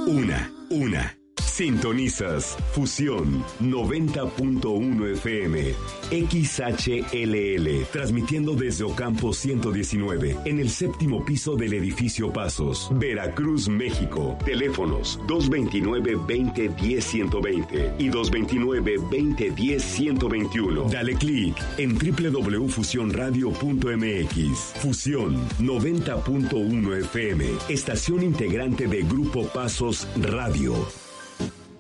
Una. Sintonizas Fusión 90.1 FM, XHLL, transmitiendo desde Ocampo 119, en el 7º piso del edificio Pasos, Veracruz, México. Teléfonos 229-2010-120 y 229-2010-121. Dale clic en www.fusionradio.mx. Fusión 90.1 FM, estación integrante de Grupo Pasos Radio.